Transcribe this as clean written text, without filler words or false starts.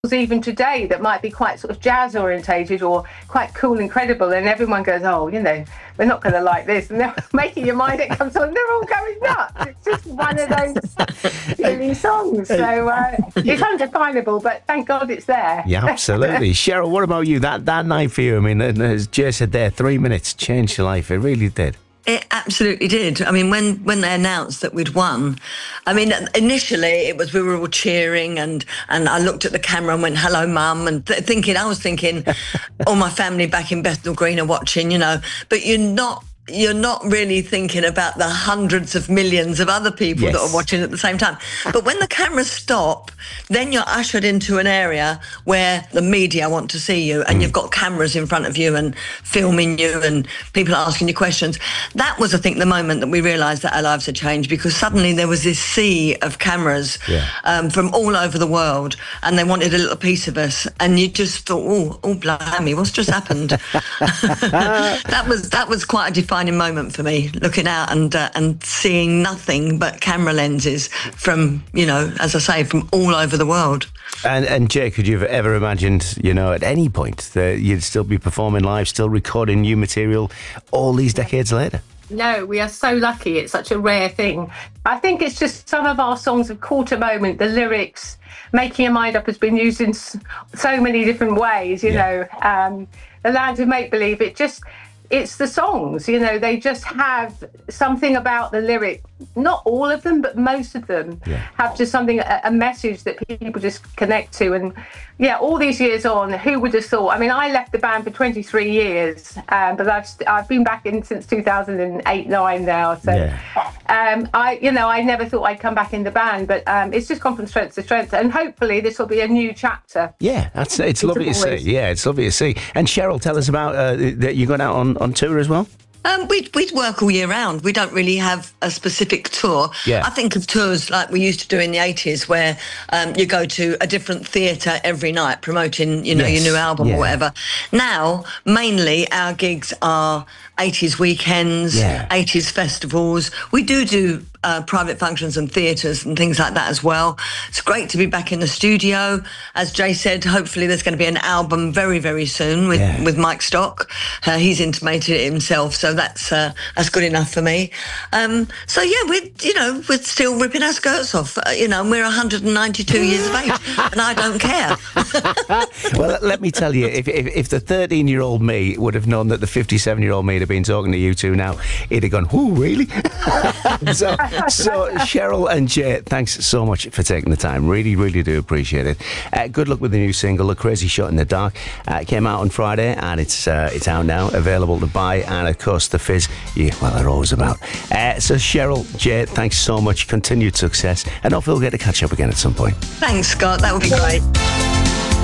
even today that might be quite sort of jazz orientated or quite cool and credible, and everyone goes, oh, we're not going to like this, and they're making your mind, it comes on, they're all going nuts. It's just one of those silly songs, so it's undefinable, but thank God it's there. Yeah, absolutely. Cheryl, what about you? That night for you, I mean, as Jay said there, 3 minutes changed your life. It really did. It absolutely did. I mean, when they announced that we'd won, I mean, initially it was, we were all cheering, and I looked at the camera and went, hello, Mum, and I was thinking, all my family back in Bethnal Green are watching, but you're not really thinking about the hundreds of millions of other people that are watching at the same time. But when the cameras stop, then you're ushered into an area where the media want to see you, and you've got cameras in front of you and filming you and people asking you questions. That was, I think, the moment that we realised that our lives had changed, because suddenly there was this sea of cameras from all over the world, and they wanted a little piece of us, and you just thought, oh, blimey, what's just happened? That was quite a defining moment for me, looking out and seeing nothing but camera lenses from, as I say, from all over the world. And Jay, could you have ever imagined, at any point that you'd still be performing live, still recording new material all these decades later? No, we are so lucky. It's such a rare thing. I think it's just some of our songs have caught a moment. The lyrics, Making Your Mind Up, has been used in so many different ways, The Land of Make Believe, it's the songs, they just have something about the lyric. Not all of them, but most of them have just something, a message that people just connect to. And all these years on, who would have thought? I mean, I left the band for 23 years, but I've been back in since 2008-9 now. So I never thought I'd come back in the band, but it's just gone from strength to strength. And hopefully this will be a new chapter. Yeah, it's lovely to see. Yeah, it's lovely to see. And Cheryl, tell us about that you got out on tour as well. We'd work all year round. We don't really have a specific tour. I think of tours like we used to do in the 80s, where you go to a different theatre every night promoting, your new album or whatever. Now, mainly our gigs are 80s weekends, 80s festivals. We do private functions and theatres and things like that as well. It's great to be back in the studio. As Jay said, hopefully there's going to be an album very, very soon with Mike Stock. He's intimated it himself, so that's good enough for me. We're still ripping our skirts off, and we're 192 years of age, and I don't care. Well, let me tell you, if the 13-year-old me would have known that the 57-year-old me had been talking to you two now, he'd have gone, "Ooh, really?" So Cheryl and Jay, thanks so much for taking the time. Really, really do appreciate it. Good luck with the new single, A Crazy Shot in the Dark. It came out on Friday, and it's out now, available to buy. And of course, the Fizz, they're always about. So Cheryl, Jay, thanks so much. Continued success, and hopefully we'll get to catch up again at some point. Thanks, Scott. That would be great.